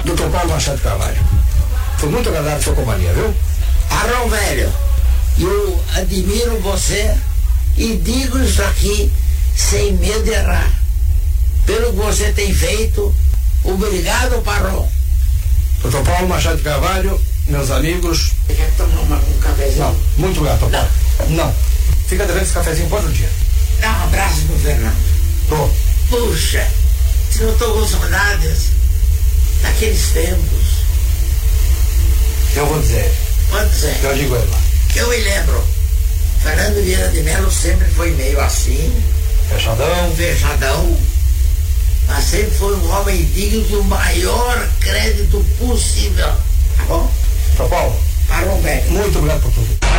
Doutor Paulo Machado de Carvalho, foi muito agradável a sua companhia, viu? Arão velho, eu admiro você e digo isso aqui sem medo de errar. Pelo que você tem feito, obrigado, Parão. Doutor Paulo Machado de Carvalho, meus amigos. Você quer tomar um cafezinho? Não, muito obrigado, doutor Paulo. Não. Fica devendo esse cafezinho por outro dia. Dá um abraço pro Fernando. Tô. Puxa, se eu tô com saudades daqueles tempos. Eu vou dizer. Pode dizer. Eu digo ele lá. Que eu me lembro. Fernando Vieira de Mello sempre foi meio assim. Fechadão. Mas sempre foi um homem digno do maior crédito possível. Tá bom? Doutor Paulo. Parou, velho. Muito obrigado por tudo.